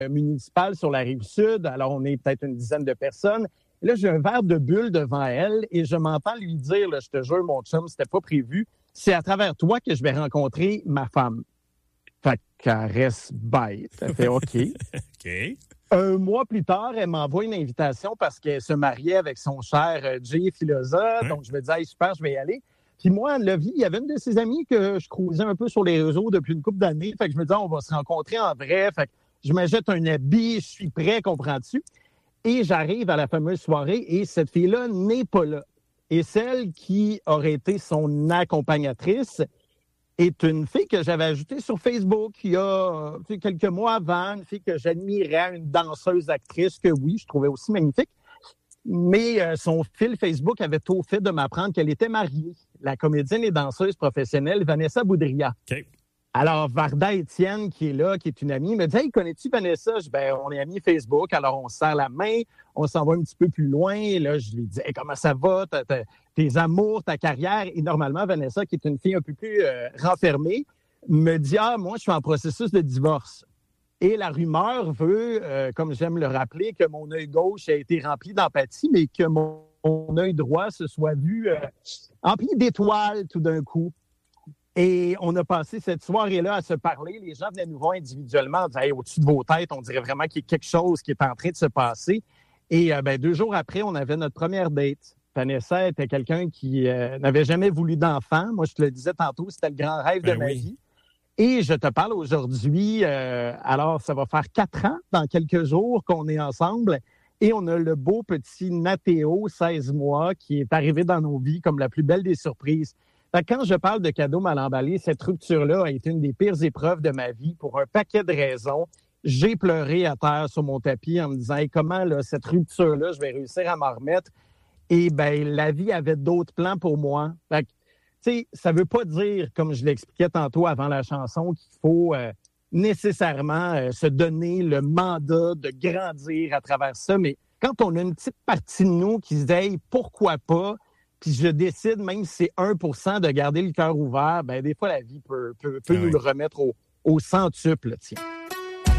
municipal sur la Rive-Sud. Alors, on est peut-être une dizaine de personnes. Et là, j'ai un verre de bulle devant elle et je m'entends lui dire, là, je te jure, mon chum, c'était pas prévu. C'est à travers toi que je vais rencontrer ma femme. Fait qu'elle reste bête. Elle fait OK. OK. Un mois plus tard, elle m'envoie une invitation parce qu'elle se mariait avec son cher Jay Filosa. Donc, je me dis, hey, super, je vais y aller. Puis moi, il y avait une de ses amies que je cruisais un peu sur les réseaux depuis une couple d'années. Fait que je me dis, on va se rencontrer en vrai. Fait que je me jette un habit, je suis prêt, comprends-tu? Et j'arrive à la fameuse soirée et cette fille-là n'est pas là. Et celle qui aurait été son accompagnatrice est une fille que j'avais ajoutée sur Facebook il y a quelques mois avant, une fille que j'admirais, une danseuse actrice que oui, je trouvais aussi magnifique. Mais son fil Facebook avait tôt fait de m'apprendre qu'elle était mariée. La comédienne et danseuse professionnelle Vanessa Boudria. OK. Alors, Varda Étienne, qui est là, qui est une amie, me dit « Hey, connais-tu Vanessa? » Je dis « Ben, on est amis Facebook. » Alors, on se serre la main, on s'en va un petit peu plus loin. Et là, je lui dis « Hey, comment ça va? Tes amours, ta carrière? » Et normalement, Vanessa, qui est une fille un peu plus renfermée, me dit « Ah, moi, je suis en processus de divorce. » Et la rumeur veut, comme j'aime le rappeler, que mon œil gauche a été rempli d'empathie, mais que mon œil droit se soit vu empli d'étoiles tout d'un coup. Et on a passé cette soirée-là à se parler. Les gens venaient nous voir individuellement en disant hey, « Au-dessus de vos têtes, on dirait vraiment qu'il y a quelque chose qui est en train de se passer. » Et 2 jours après, on avait notre première date. Vanessa était quelqu'un qui n'avait jamais voulu d'enfant. Moi, je te le disais tantôt, c'était le grand rêve de ma vie. Et je te parle aujourd'hui, alors ça va faire 4 ans, dans quelques jours, qu'on est ensemble. Et on a le beau petit Nathéo, 16 mois, qui est arrivé dans nos vies comme la plus belle des surprises. Fait que quand je parle de cadeaux mal emballés, cette rupture-là a été une des pires épreuves de ma vie pour un paquet de raisons. J'ai pleuré à terre sur mon tapis en me disant hey, comment là, cette rupture-là, je vais réussir à m'en remettre. Et ben la vie avait d'autres plans pour moi. Fait que, tu sais, ça veut pas dire, comme je l'expliquais tantôt avant la chanson, qu'il faut nécessairement se donner le mandat de grandir à travers ça. Mais quand on a une petite partie de nous qui se dit hey, pourquoi pas? Puis je décide, même si c'est 1% de garder le cœur ouvert, ben des fois, la vie peut nous le remettre au centuple, tiens.